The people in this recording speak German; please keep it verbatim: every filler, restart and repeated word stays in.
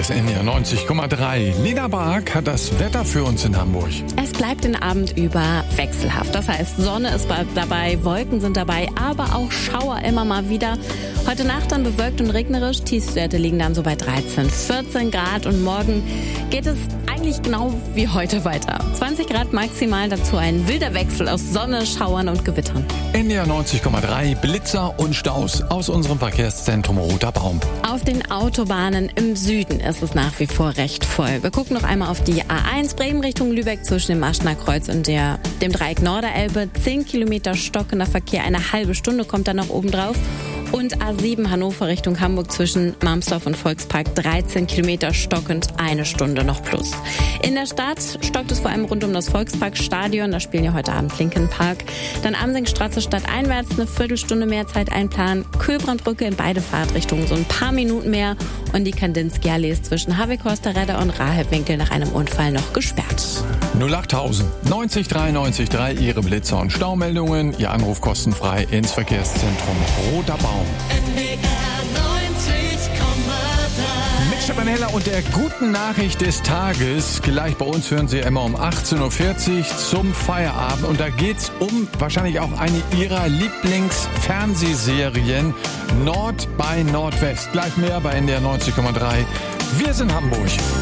ist N D R neunzig Komma drei. Lena Bark hat das Wetter für uns in Hamburg. Es bleibt den Abend über wechselhaft. Das heißt, Sonne ist dabei, Wolken sind dabei, aber auch Schauer immer mal wieder. Heute Nacht dann bewölkt und regnerisch. Tiefstwerte liegen dann so bei dreizehn, vierzehn Grad. Und morgen geht es eigentlich genau wie heute weiter. zwanzig Grad maximal, dazu ein wilder Wechsel aus Sonne, Schauern und Gewittern. N D R neunzig Komma drei, Blitzer und Staus aus unserem Verkehrszentrum Roter Baum. Auf den Autobahnen im Süden ist es nach wie vor recht voll. Wir gucken noch einmal auf die A eins Bremen Richtung Lübeck zwischen dem Aschner Kreuz und der, dem Dreieck Norderelbe. zehn Kilometer stockender Verkehr, eine halbe Stunde kommt dann noch oben drauf. Und A sieben Hannover Richtung Hamburg zwischen Marmsdorf und Volkspark, dreizehn Kilometer stockend, eine Stunde noch plus. In der Stadt stockt es vor allem rund um das Volksparkstadion, da spielen ja heute Abend Linkin Park. Dann Amsingstraße stadteinwärts eine Viertelstunde mehr Zeit einplanen. Kühlbrandbrücke in beide Fahrtrichtungen so ein paar Minuten mehr. Und die Kandinsky-Allee ist zwischen Havik-Horster-Redder und Rahel-Winkel nach einem Unfall noch gesperrt. null achttausend neunzig drei neunzig drei, Ihre Blitzer und Staumeldungen, Ihr Anruf kostenfrei ins Verkehrszentrum Roter Baum. N D R neunzig Komma drei. Mit Stefan Heller und der guten Nachricht des Tages. Gleich bei uns hören Sie immer um achtzehn Uhr vierzig zum Feierabend. Und da geht's um wahrscheinlich auch eine Ihrer Lieblingsfernsehserien, Nord bei Nordwest. Gleich mehr bei N D R neunzig Komma drei. Wir sind Hamburg.